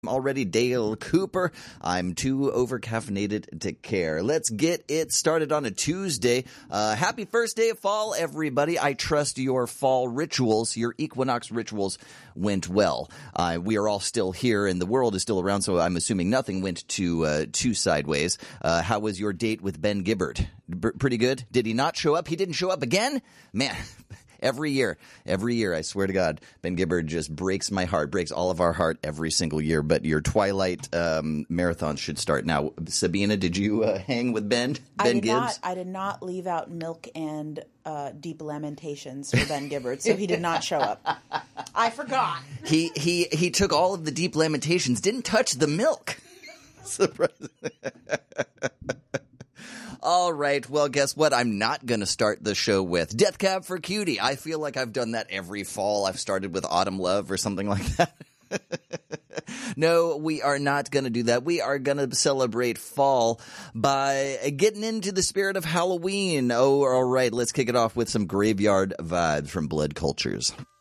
Already Dale Cooper. I'm too overcaffeinated to care. Let's get it started on a Tuesday. Happy first day of fall, everybody. I trust your fall rituals, your equinox rituals went well. We are all still here and the world is still around, so I'm assuming nothing went too sideways. How was your date with Ben Gibbard? Pretty good? Did he not show up? He didn't show up again? Man. Every year, I swear to God, Ben Gibbard just breaks my heart, breaks all of our heart every single year. But your Twilight marathon should start now. Sabina, did you hang with Ben Gibbs? I did not leave out Milk and Deep Lamentations for Ben Gibbard, so he did not show up. I forgot. He took all of the Deep Lamentations, didn't touch the milk. Surprising. All right, well, guess what? I'm not going to start the show with Death Cab for Cutie. I feel like I've done that every fall. I've started with Autumn Love or something like that. No, we are not going to do that. We are going to celebrate fall by getting into the spirit of Halloween. Oh, all right, let's kick it off with some Graveyard Vibes from Blood Cultures.